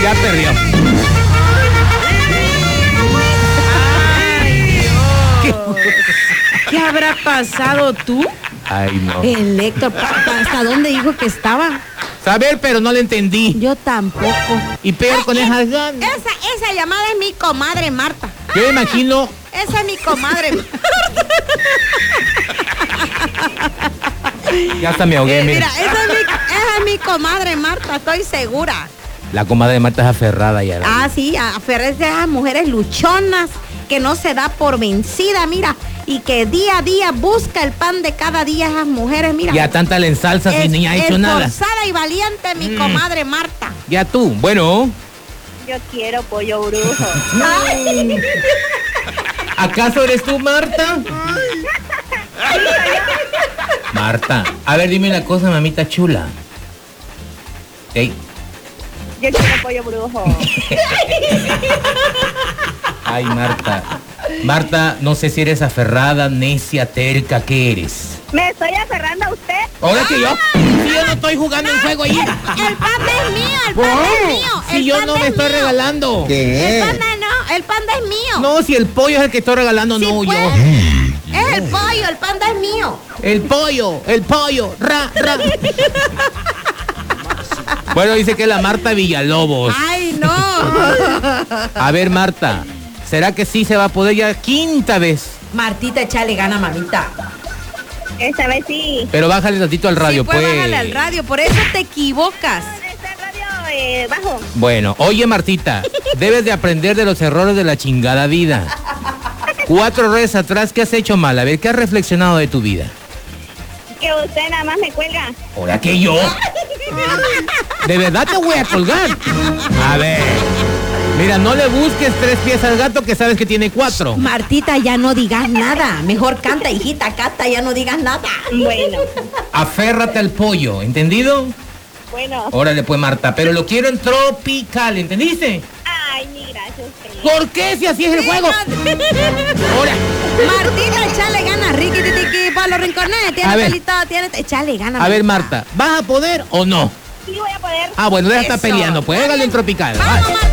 Ya perdió. ¿Qué habrá pasado tú? Ay, no. El Héctor, ¿hasta dónde dijo que estaba? Saber, pero no le entendí. Yo tampoco. Y peor con esas ganas. Esa llamada es mi comadre Marta. Yo me imagino. Esa es mi comadre Marta. Ya hasta me ahogué, Mira, mira. esa es mi comadre Marta, estoy segura. La comadre de Marta es aferrada ya. Ah, sí, aferrarse a esas mujeres luchonas que no se da por vencida, mira, y que día a día busca el pan de cada día esas mujeres, mira. Ya tanta le ensalza sin ni ha hecho nada. Esforzada y valiente mi comadre Marta. Ya tú, bueno. Yo quiero pollo brujo. Ay. ¿Acaso eres tú, Marta? Marta, a ver, dime una cosa, mamita chula. Ey. Yo quiero pollo brujo. Ay, Marta. Marta, no sé si eres aferrada, necia, terca, ¿qué eres? ¿Me estoy aferrando a usted? ¿Ahora que yo? Si yo no estoy jugando en juego ahí. El panda es mío, el panda es mío. Si yo no me estoy regalando. El panda no, el panda es mío. No, si el pollo es el que estoy regalando, Sí, no pues. yo. Es el pollo, el panda es mío. El pollo, ra. Bueno, dice que es la Marta Villalobos. Ay, no. A ver, Marta, ¿será que sí se va a poder ya quinta vez? Martita, échale gana, mamita. Esta vez sí. Pero bájale tantito al radio, Sí, pues. pues. Bájale al radio, por eso te equivocas. ¿Está el radio bajo? Bueno, oye, Martita, debes de aprender de los errores de la chingada vida. 4 veces atrás, ¿qué has hecho mal? A ver, ¿qué has reflexionado de tu vida? Que usted nada más me cuelga. ¿Ahora que yo? De verdad te voy a colgar. A ver. Mira, no le busques 3 pies al gato que sabes que tiene 4. Martita, ya no digas nada. Mejor canta, hijita, canta, ya no digas nada. Bueno. Aférrate al pollo, ¿entendido? Bueno. Órale, pues, Marta, pero lo quiero en tropical, ¿entendiste? Ay, mi gracias. ¿Por qué si así es el juego? Ahora. Martita, échale ganas, Ricky, tiki, para los rincones. A Tiene ver. pelito, échale ganas. A ver, Marta, ¿vas a poder o no? Sí voy a poder. Ah, bueno, deja estar Eso. peleando, pues, hágale en tropical. Vamos, Marta.